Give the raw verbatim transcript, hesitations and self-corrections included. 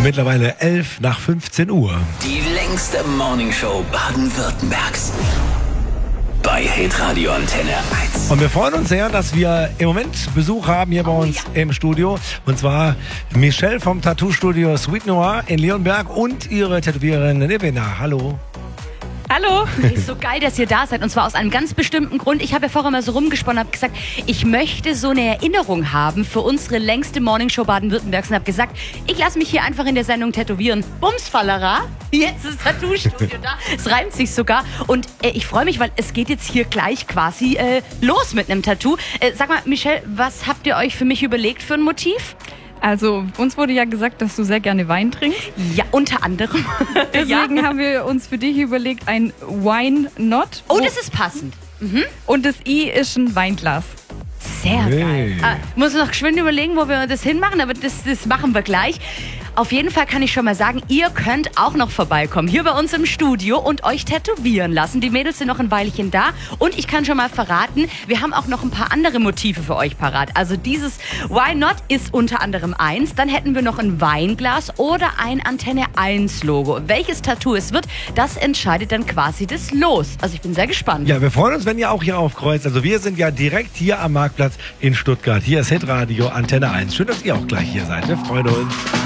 Mittlerweile elf nach fünfzehn Uhr. Die längste Morningshow Baden-Württembergs. Bei Hitradio Antenne eins. Und wir freuen uns sehr, dass wir im Moment Besuch haben hier bei uns oh, ja. im Studio. Und zwar Michelle vom Tattoo-Studio Sweet Noir in Leonberg und ihre Tätowiererin Nevena. Hallo. Hallo. Ist so geil, dass ihr da seid. Und zwar aus einem ganz bestimmten Grund. Ich habe ja vorher mal so rumgesponnen und habe gesagt, ich möchte so eine Erinnerung haben für unsere längste Morningshow Baden-Württembergs. Und habe gesagt, ich lasse mich hier einfach in der Sendung tätowieren. Bumsfallera. Jetzt ist das Tattoo-Studio da. Es reimt sich sogar. Und äh, ich freue mich, weil es geht jetzt hier gleich quasi äh, los mit einem Tattoo. Äh, sag mal, Michelle, was habt ihr euch für mich überlegt für ein Motiv? Also, uns wurde ja gesagt, dass du sehr gerne Wein trinkst. Ja, unter anderem. Deswegen ja. haben wir uns für dich überlegt, ein Wine Not. Oh, das ist passend. Mhm. Und das I ist ein Weinglas. Sehr hey. geil. Ah, muss noch geschwind überlegen, wo wir das hinmachen, aber das, das machen wir gleich. Auf jeden Fall kann ich schon mal sagen, ihr könnt auch noch vorbeikommen, hier bei uns im Studio und euch tätowieren lassen. Die Mädels sind noch ein Weilchen da und ich kann schon mal verraten, wir haben auch noch ein paar andere Motive für euch parat. Also dieses Why Not ist unter anderem eins, dann hätten wir noch ein Weinglas oder ein Antenne eins Logo. Welches Tattoo es wird, das entscheidet dann quasi das Los. Also ich bin sehr gespannt. Ja, wir freuen uns, wenn ihr auch hier aufkreuzt. Also wir sind ja direkt hier am Marktplatz in Stuttgart. Hier ist Hitradio Antenne eins. Schön, dass ihr auch gleich hier seid. Wir freuen uns.